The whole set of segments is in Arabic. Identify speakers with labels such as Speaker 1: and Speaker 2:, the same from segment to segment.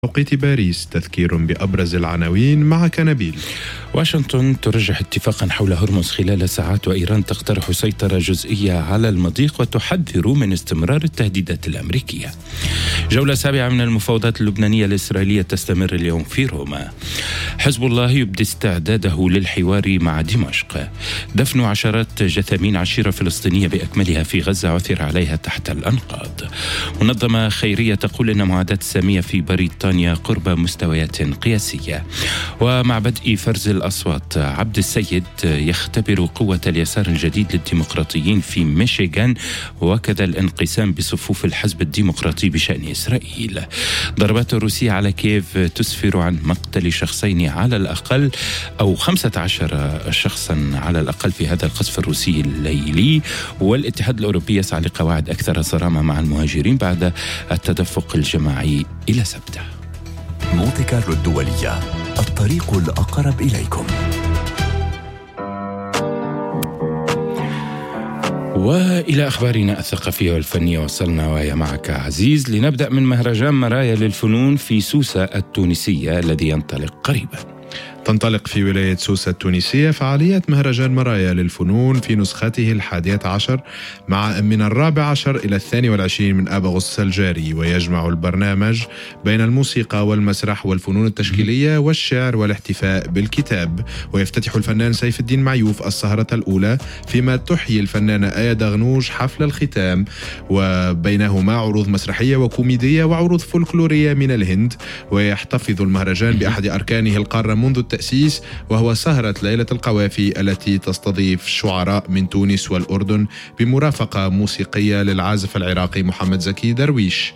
Speaker 1: توقيت باريس. تذكير بأبرز العناوين معك نبيل.
Speaker 2: واشنطن ترجح اتفاقا حول هرمز خلال ساعات، وإيران تقترح سيطرة جزئية على المضيق وتحذر من استمرار التهديدات الأمريكية. جولة سابعة من المفاوضات اللبنانية الإسرائيلية تستمر اليوم في روما. حزب الله يبدي استعداده للحوار مع دمشق. دفن عشرات جثامين عشيرة فلسطينية بأكملها في غزة عثر عليها تحت الأنقاض. منظمة خيرية تقول إن معاداة السامية في بريطانيا قرب مستويات قياسية. ومع بدء فرز الأصوات، عبد السيد يختبر قوة اليسار الجديد للديمقراطيين في ميشيغان، وكذا الانقسام بصفوف الحزب الديمقراطي بشأن إسرائيل. ضربات روسية على كييف تسفر عن مقتل شخصين على الأقل، أو 15 شخصا على الأقل في هذا القصف الروسي الليلي. والاتحاد الأوروبي يسعى لقواعد أكثر صرامة مع المهاجرين بعد التدفق الجماعي إلى سبته.
Speaker 3: مونتي كارلو الدولية، الطريق الأقرب إليكم.
Speaker 2: وإلى أخبارنا الثقافية والفنية وصلنا ويا معك عزيز، لنبدأ من مهرجان مرايا للفنون في سوسة التونسية الذي ينطلق قريبا.
Speaker 1: تنطلق في ولاية سوسة التونسية فعالية مهرجان مرايا للفنون في نسخته 11 من 14 إلى 22 من آب أغسطس الجاري، ويجمع البرنامج بين الموسيقى والمسرح والفنون التشكيلية والشعر والاحتفاء بالكتاب. ويفتتح الفنان سيف الدين معيوف السهرة الأولى، فيما تحيي الفنانة آية دغنوج حفل الختام، وبينهما عروض مسرحية وكوميدية وعروض فولكلورية من الهند. ويحتفظ المهرجان بأحد أركانه القارة منذ التأسيس، وهو سهرة ليلة القوافي التي تستضيف شعراء من تونس والأردن بمرافقة موسيقية للعازف العراقي محمد زكي درويش.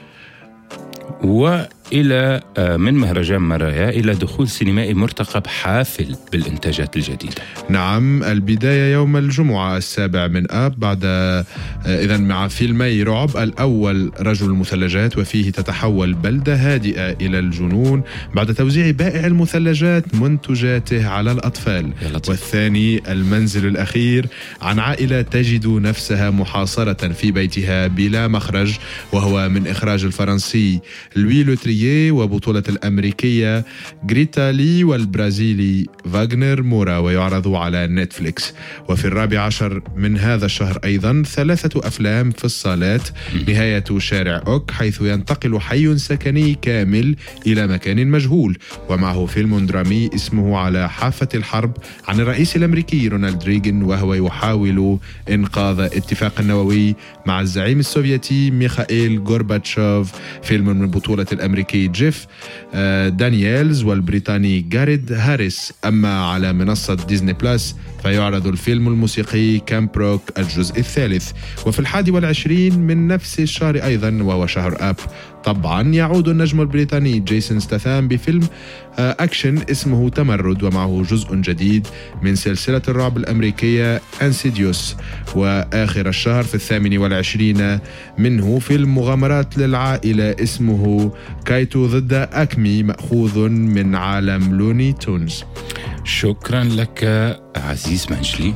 Speaker 2: وإلى من مهرجان مرايا إلى دخول سينمائي مرتقب حافل بالإنتاجات الجديدة.
Speaker 1: نعم، البداية يوم الجمعة 7 من آب بعد إذن مع فيلمي رعب. الأول رجل المثلجات، وفيه تتحول بلدة هادئة إلى الجنون بعد توزيع بائع المثلجات منتجاته على الأطفال. والثاني المنزل الأخير، عن عائلة تجد نفسها محاصرة في بيتها بلا مخرج، وهو من إخراج الفرنسي لوي لوترييه وبطولة الأمريكية غريتا لي والبرازيلي فاغنر مورا، ويعرض على نتفليكس. وفي 14 من هذا الشهر أيضا 3 أفلام في الصالات. نهاية شارع أوك، حيث ينتقل حي سكني كامل إلى مكان مجهول، ومعه فيلم درامي اسمه على حافة الحرب عن الرئيس الأمريكي رونالد ريغان، وهو يحاول إنقاذ اتفاق النووي مع الزعيم السوفيتي ميخائيل غورباتشوف. فيلم من بطولة الأمريكي جيف دانييلز والبريطاني جاريد هاريس. أما على منصة ديزني بلس فيعرض الفيلم الموسيقي كامب روك الجزء الثالث. وفي 21 من نفس الشهر أيضا، وهو شهر آب طبعا، يعود النجم البريطاني جيسون ستاثام بفيلم أكشن اسمه تمرد، ومعه جزء جديد من سلسلة الرعب الأمريكية أنسيديوس. وآخر الشهر في 28 منه فيلم مغامرات للعائلة اسمه كايتو ضد أكمي، مأخوذ من عالم لوني تونز.
Speaker 2: شكرا لك عزيز منجلي.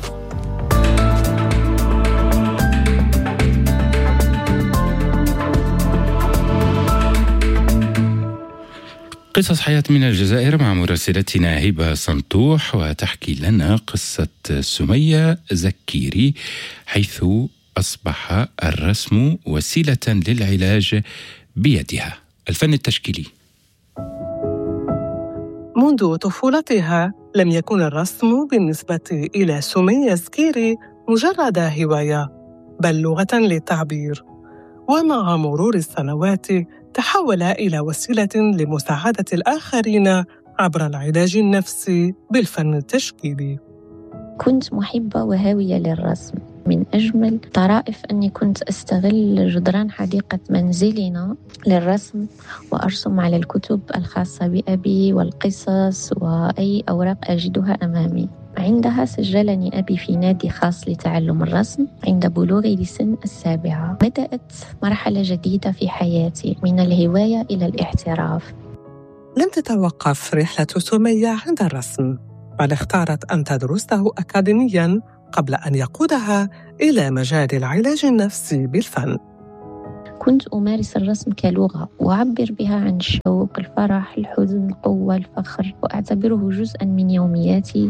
Speaker 2: قصص حياة من الجزائر مع مراسلتنا هبة صنطوح، وتحكي لنا قصة سمية زكيري، حيث أصبح الرسم وسيلة للعلاج بيدها. الفن التشكيلي.
Speaker 4: منذ طفولتها لم يكن الرسم بالنسبة إلى سمية زكيري مجرد هواية، بل لغة للتعبير. ومع مرور السنوات تحول إلى وسيلة لمساعدة الآخرين عبر العلاج النفسي بالفن التشكيلي.
Speaker 5: كنت محبة وهاوية للرسم. من أجمل طرائف أني كنت أستغل جدران حديقة منزلنا للرسم، وأرسم على الكتب الخاصة بأبي والقصص وأي أوراق أجدها أمامي. عندها سجلني أبي في نادي خاص لتعلم الرسم عند بلوغي لسن 7. بدأت مرحلة جديدة في حياتي، من الهواية إلى الاحتراف.
Speaker 4: لم تتوقف رحلة سمية عند الرسم، بل اختارت أن تدرسه أكاديمياً قبل أن يقودها إلى مجال العلاج النفسي بالفن.
Speaker 5: كنت أمارس الرسم كلغة وأعبر بها عن الشوق، الفرح، الحزن، القوة، الفخر، وأعتبره جزءاً من يومياتي.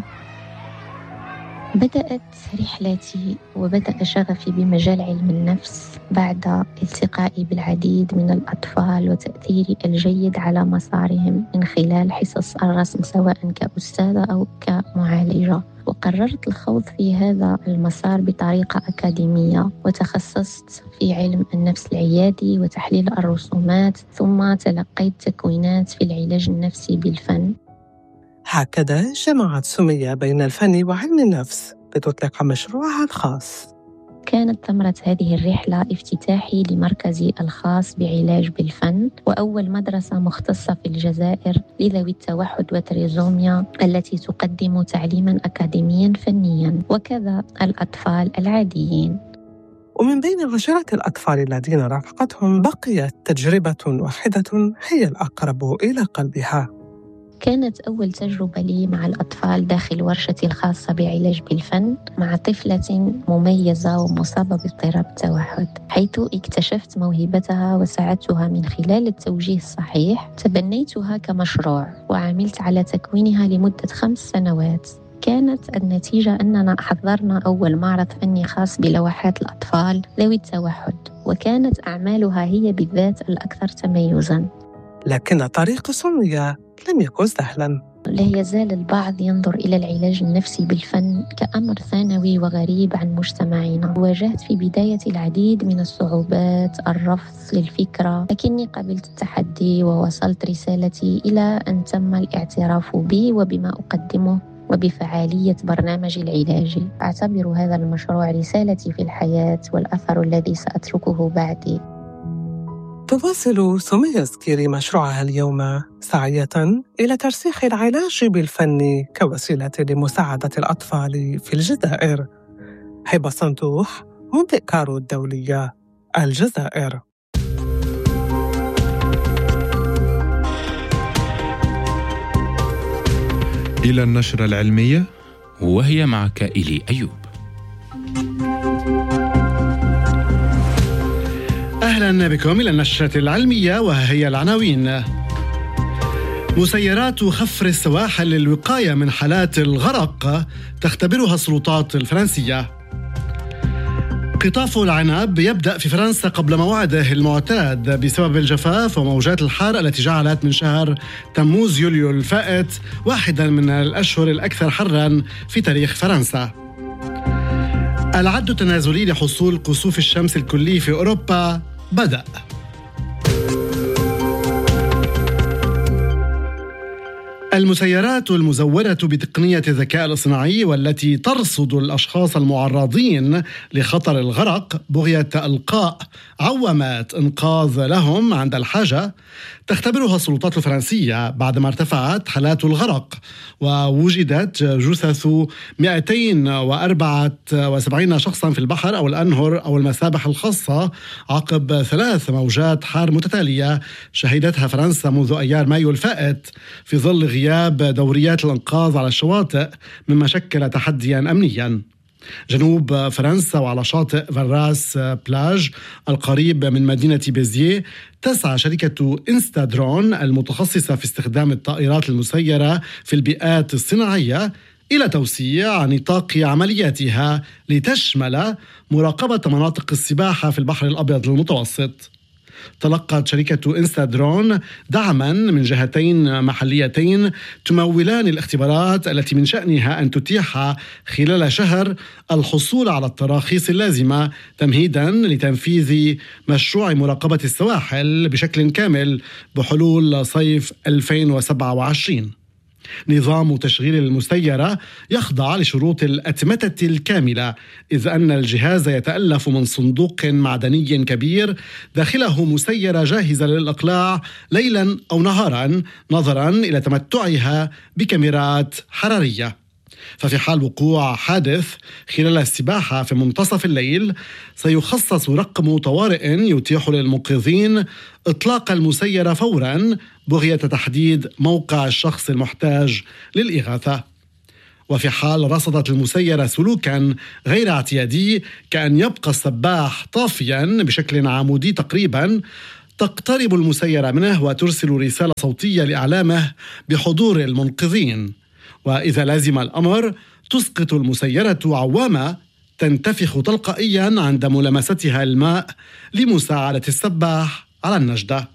Speaker 5: بدأت رحلتي وبدأ شغفي بمجال علم النفس بعد التقائي بالعديد من الأطفال وتأثيري الجيد على مسارهم من خلال حصص الرسم سواء كأستاذة أو كمعالجة. وقررت الخوض في هذا المسار بطريقة أكاديمية، وتخصصت في علم النفس العيادي وتحليل الرسومات، ثم تلقيت تكوينات في العلاج النفسي بالفن.
Speaker 4: هكذا جمعت سمية بين الفن وعلم النفس لتطلق مشروعها الخاص.
Speaker 5: كانت ثمرة هذه الرحلة افتتاحي لمركزي الخاص بعلاج بالفن، وأول مدرسة مختصة في الجزائر لذوي التوحد والتريزوميا التي تقدم تعليماً أكاديمياً فنياً، وكذا الأطفال العاديين.
Speaker 4: ومن بين عشرات الأطفال الذين رافقتهم بقيت تجربة واحدة هي الأقرب إلى قلبها.
Speaker 5: كانت أول تجربة لي مع الأطفال داخل ورشتي الخاصة بعلاج بالفن مع طفلة مميزة ومصابة باضطراب التوحد، حيث اكتشفت موهبتها وساعدتها من خلال التوجيه الصحيح. تبنيتها كمشروع وعملت على تكوينها لمدة 5 سنوات. كانت النتيجة أننا حضرنا أول معرض فني خاص بلوحات الأطفال ذوي التوحد، وكانت أعمالها هي بالذات الأكثر تميزاً.
Speaker 4: لكن طريق سمية لم يكن سهلاً.
Speaker 5: لا يزال البعض ينظر إلى العلاج النفسي بالفن كأمر ثانوي وغريب عن مجتمعنا. واجهت في بداية العديد من الصعوبات، الرفض للفكرة، لكني قبلت التحدي ووصلت رسالتي إلى أن تم الاعتراف بي وبما أقدمه وبفعالية برنامجي العلاجي. أعتبر هذا المشروع رسالتي في الحياة والأثر الذي سأتركه بعدي.
Speaker 4: تواصل سمية زكيري مشروعها اليوم سعية إلى ترسيخ العلاج بالفن كوسيلة لمساعدة الأطفال في الجزائر. هبة صندوح، مونتي كارلو الدولية، الجزائر.
Speaker 1: إلى النشرة العلمية
Speaker 2: وهي معك إلي أيوب.
Speaker 6: أهلا بكم إلى النشرة العلمية وهي العناوين. مسيرات خفر السواحل للوقاية من حالات الغرق تختبرها السلطات الفرنسية. قطاف العنب يبدأ في فرنسا قبل موعده المعتاد بسبب الجفاف وموجات الحر التي جعلت من شهر تموز يوليو الفائت واحدا من الأشهر الأكثر حرا في تاريخ فرنسا. العد التنازلي لحصول كسوف الشمس الكلي في أوروبا بدأ. المسيرات المزودة بتقنية الذكاء الاصطناعي والتي ترصد الأشخاص المعرضين لخطر الغرق بغية إلقاء عوامات إنقاذ لهم عند الحاجة تختبرها السلطات الفرنسية بعدما ارتفعت حالات الغرق ووجدت جثث 274 شخصا في البحر أو الأنهر أو المسابح الخاصة عقب 3 موجات حار متتالية شهدتها فرنسا منذ أيار مايو الفائت في ظل غياب دوريات الإنقاذ على الشواطئ مما شكل تحديا أمنيا. جنوب فرنسا وعلى شاطئ فراس بلاج القريب من مدينة بيزيه تسعى شركة إنستادرون المتخصصة في استخدام الطائرات المسيرة في البيئات الصناعية إلى توسيع نطاق عملياتها لتشمل مراقبة مناطق السباحة في البحر الأبيض المتوسط. تلقت شركة إنستادرون دعما من جهتين محليتين تمولان الاختبارات التي من شأنها أن تتيح خلال شهر الحصول على التراخيص اللازمة تمهيدا لتنفيذ مشروع مراقبة السواحل بشكل كامل بحلول صيف 2027. نظام تشغيل المسيرة يخضع لشروط الأتمتة الكاملة، إذ أن الجهاز يتألف من صندوق معدني كبير داخله مسيرة جاهزة للإقلاع ليلا أو نهارا نظرا إلى تمتعها بكاميرات حرارية. ففي حال وقوع حادث خلال السباحة في منتصف الليل سيخصص رقم طوارئ يتيح للمنقذين إطلاق المسيرة فورا بغية تحديد موقع الشخص المحتاج للإغاثة. وفي حال رصدت المسيرة سلوكا غير اعتيادي كأن يبقى السباح طافيا بشكل عمودي تقريبا، تقترب المسيرة منه وترسل رسالة صوتية لإعلامه بحضور المنقذين. وإذا لازم الأمر تسقط المسيرة عوامة تنتفخ تلقائيا عند ملامستها الماء لمساعدة السباح على النجدة.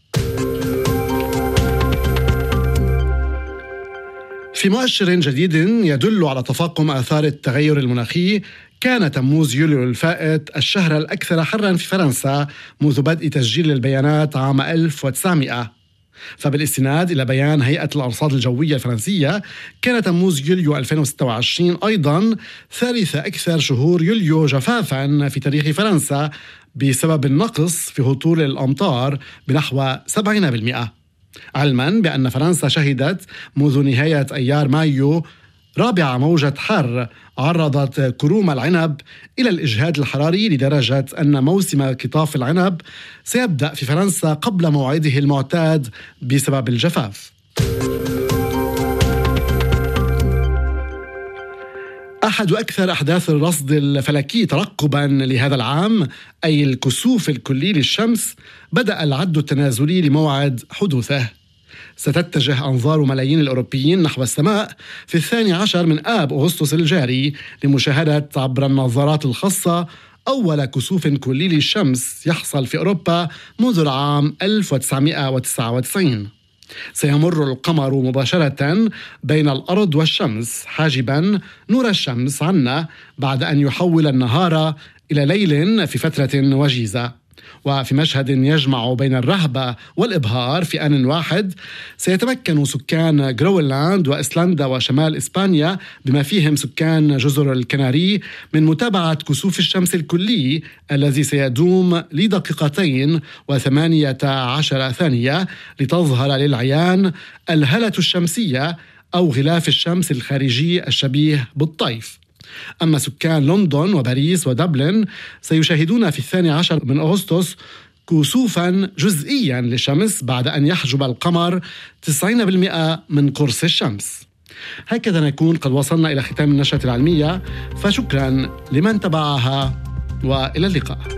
Speaker 6: في مؤشر جديد يدل على تفاقم آثار التغير المناخي، كان تموز يوليو الفائت الشهر الأكثر حراً في فرنسا منذ بدء تسجيل البيانات عام 1900. فبالاستناد إلى بيان هيئة الأرصاد الجوية الفرنسية، كان تموز يوليو 2026 أيضاً ثالث أكثر شهور يوليو جفافاً في تاريخ فرنسا بسبب النقص في هطول الأمطار بنحو 70%. علماً بأن فرنسا شهدت منذ نهاية أيار مايو رابع موجة حر عرضت كروم العنب إلى الإجهاد الحراري، لدرجة أن موسم قطاف العنب سيبدأ في فرنسا قبل موعده المعتاد بسبب الجفاف. أحد أكثر أحداث الرصد الفلكي ترقباً لهذا العام، أي الكسوف الكلي للشمس، بدأ العد التنازلي لموعد حدوثه. ستتجه أنظار ملايين الأوروبيين نحو السماء في 12 من آب أغسطس الجاري لمشاهدة عبر النظارات الخاصة أول كسوف كلي للشمس يحصل في أوروبا منذ العام 1999. سيمر القمر مباشرة بين الأرض والشمس حاجبا نور الشمس عنا، بعد أن يحول النهار إلى ليل في فترة وجيزة. وفي مشهد يجمع بين الرهبة والإبهار في آن واحد، سيتمكن سكان غرينلاند وإسلندا وشمال إسبانيا بما فيهم سكان جزر الكناري من متابعة كسوف الشمس الكلي الذي سيدوم لدقيقتين و18 ثانية، لتظهر للعيان الهالة الشمسية أو غلاف الشمس الخارجي الشبيه بالطيف. أما سكان لندن وباريس ودبلن سيشاهدون في 12 من أغسطس كسوفا جزئيا للشمس بعد أن يحجب القمر 90% من قرص الشمس. هكذا نكون قد وصلنا إلى ختام النشرة العلمية، فشكرا لمن تبعها وإلى اللقاء.